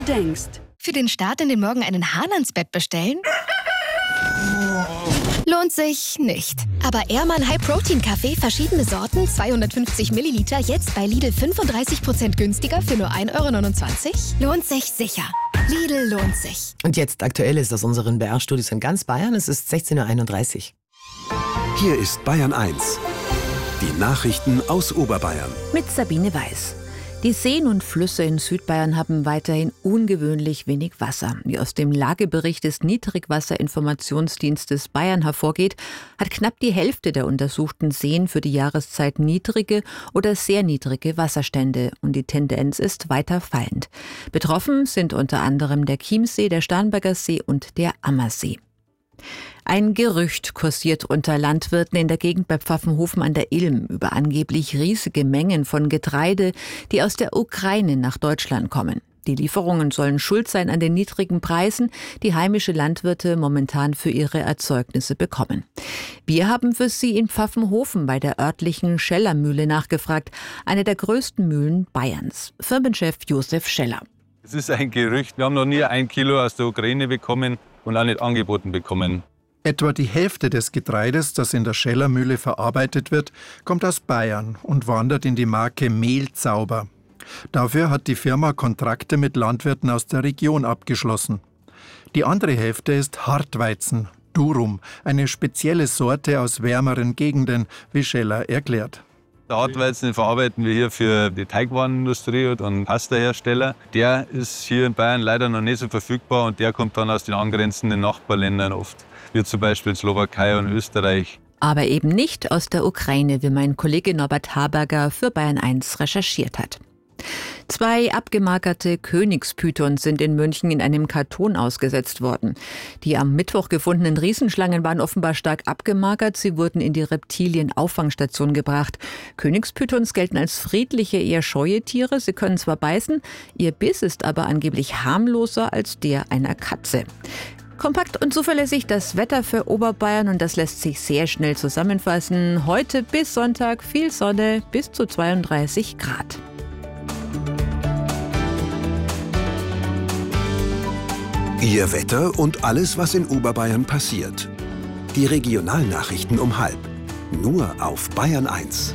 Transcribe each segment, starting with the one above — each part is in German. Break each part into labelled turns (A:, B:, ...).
A: denkst.
B: Für den Start in den Morgen einen Hahn ans Bett bestellen? Lohnt sich nicht. Aber Ehrmann High Protein Kaffee, verschiedene Sorten, 250 Milliliter, jetzt bei Lidl 35% günstiger für nur 1,29 €? Lohnt sich sicher. Lidl lohnt sich.
C: Und jetzt Aktuelles aus unseren BR-Studios in ganz Bayern. Es ist 16:31
D: Uhr. Hier ist Bayern 1. Die Nachrichten aus Oberbayern.
E: Mit Sabine Weiß. Die Seen und Flüsse in Südbayern haben weiterhin ungewöhnlich wenig Wasser. Wie aus dem Lagebericht des Niedrigwasserinformationsdienstes Bayern hervorgeht, hat knapp die Hälfte der untersuchten Seen für die Jahreszeit niedrige oder sehr niedrige Wasserstände. Und die Tendenz ist weiter fallend. Betroffen sind unter anderem der Chiemsee, der Starnberger See und der Ammersee. Ein Gerücht kursiert unter Landwirten in der Gegend bei Pfaffenhofen an der Ilm über angeblich riesige Mengen von Getreide, die aus der Ukraine nach Deutschland kommen. Die Lieferungen sollen schuld sein an den niedrigen Preisen, die heimische Landwirte momentan für ihre Erzeugnisse bekommen. Wir haben für Sie in Pfaffenhofen bei der örtlichen Scheller-Mühle nachgefragt, eine der größten Mühlen Bayerns. Firmenchef Josef Scheller.
F: Es ist ein Gerücht. Wir haben noch nie 1 Kilo aus der Ukraine bekommen und auch nicht angeboten bekommen.
G: Etwa die Hälfte des Getreides, das in der Scheller-Mühle verarbeitet wird, kommt aus Bayern und wandert in die Marke Mehlzauber. Dafür hat die Firma Kontrakte mit Landwirten aus der Region abgeschlossen. Die andere Hälfte ist Hartweizen, Durum, eine spezielle Sorte aus wärmeren Gegenden, wie Scheller erklärt.
F: Der Hartweizen verarbeiten wir hier für die Teigwarenindustrie und Pastahersteller. Der ist hier in Bayern leider noch nicht so verfügbar und der kommt dann aus den angrenzenden Nachbarländern oft, wie zum Beispiel Slowakei und Österreich.
E: Aber eben nicht aus der Ukraine, wie mein Kollege Norbert Haberger für Bayern 1 recherchiert hat. 2 abgemagerte Königspythons sind in München in einem Karton ausgesetzt worden. Die am Mittwoch gefundenen Riesenschlangen waren offenbar stark abgemagert. Sie wurden in die Reptilienauffangstation gebracht. Königspythons gelten als friedliche, eher scheue Tiere. Sie können zwar beißen, ihr Biss ist aber angeblich harmloser als der einer Katze. Kompakt und zuverlässig das Wetter für Oberbayern und das lässt sich sehr schnell zusammenfassen. Heute bis Sonntag viel Sonne, bis zu 32 Grad.
D: Ihr Wetter und alles, was in Oberbayern passiert. Die Regionalnachrichten um 12:30. Nur auf Bayern 1.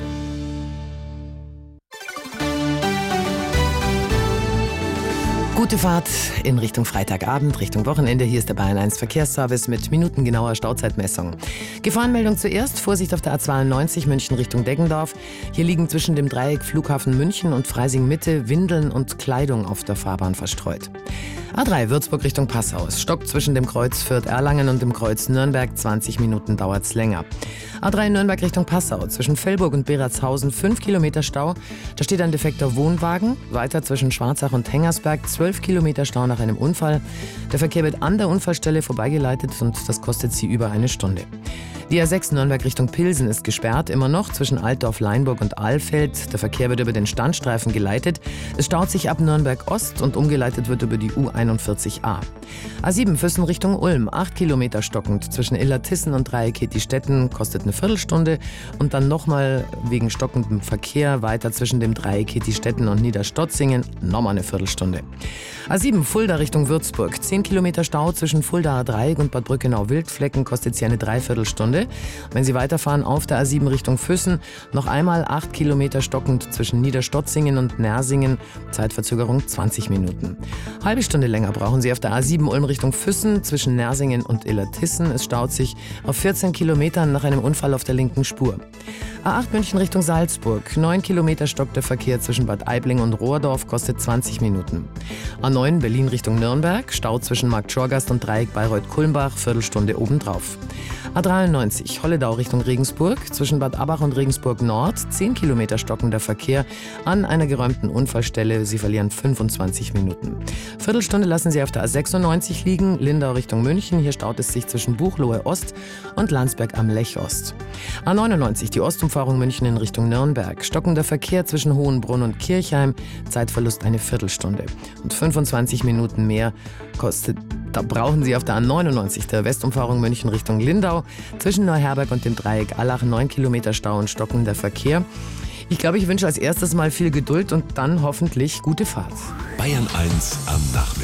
C: Gute Fahrt in Richtung Freitagabend, Richtung Wochenende. Hier ist der Bayern 1 Verkehrsservice mit minutengenauer Stauzeitmessung. Gefahrenmeldung zuerst. Vorsicht auf der A92 München Richtung Deggendorf. Hier liegen zwischen dem Dreieck Flughafen München und Freising Mitte Windeln und Kleidung auf der Fahrbahn verstreut. A3 Würzburg Richtung Passau. Es stockt zwischen dem Kreuz Fürth-Erlangen und dem Kreuz Nürnberg. 20 Minuten dauert's länger. A3 Nürnberg Richtung Passau. Zwischen Fellburg und Beratshausen 5 Kilometer Stau. Da steht ein defekter Wohnwagen. Weiter zwischen Schwarzach und Hengersberg 12 Kilometer Stau nach einem Unfall. Der Verkehr wird an der Unfallstelle vorbeigeleitet und das kostet Sie über eine Stunde. Die A6 Nürnberg Richtung Pilsen ist gesperrt, immer noch zwischen Altdorf, Leinburg und Ahlfeld. Der Verkehr wird über den Standstreifen geleitet. Es staut sich ab Nürnberg Ost und umgeleitet wird über die U41a. A7 Füssen Richtung Ulm, 8 Kilometer stockend zwischen Illertissen und Dreieck-Hetti-Stetten, kostet eine Viertelstunde. Und dann nochmal wegen stockendem Verkehr weiter zwischen dem Dreieck Hetti-Stetten und Niederstotzingen, nochmal eine Viertelstunde. A7 Fulda Richtung Würzburg, 10 Kilometer Stau zwischen Fuldaer Dreieck und Bad Brückenau-Wildflecken, kostet Sie eine Dreiviertelstunde. Wenn Sie weiterfahren auf der A7 Richtung Füssen, noch einmal 8 Kilometer stockend zwischen Niederstotzingen und Nersingen, Zeitverzögerung 20 Minuten. Halbe Stunde länger brauchen Sie auf der A7 Ulm Richtung Füssen zwischen Nersingen und Illertissen. Es staut sich auf 14 Kilometern nach einem Unfall auf der linken Spur. A8 München Richtung Salzburg, 9 Kilometer stockt der Verkehr zwischen Bad Aibling und Rohrdorf, kostet 20 Minuten. A9 Berlin Richtung Nürnberg, Stau zwischen Markt Schorgast und Dreieck Bayreuth-Kulmbach, Viertelstunde obendrauf. A93 Holledau Richtung Regensburg, zwischen Bad Abach und Regensburg Nord, 10 Kilometer stockender Verkehr an einer geräumten Unfallstelle. Sie verlieren 25 Minuten. Viertelstunde lassen Sie auf der A96 liegen, Lindau Richtung München. Hier staut es sich zwischen Buchloe Ost und Landsberg am Lech Ost. A99 die Ostumfahrung München in Richtung Nürnberg. Stockender Verkehr zwischen Hohenbrunn und Kirchheim. Zeitverlust eine Viertelstunde. Und 25 Minuten mehr kostet. Da brauchen Sie auf der A99 der Westumfahrung München Richtung Lindau. Zwischen Neuherberg und dem Dreieck Allach 9 Kilometer Stau und stockender Verkehr. Ich glaube, ich wünsche als erstes mal viel Geduld und dann hoffentlich gute Fahrt.
D: Bayern 1 am Nachmittag.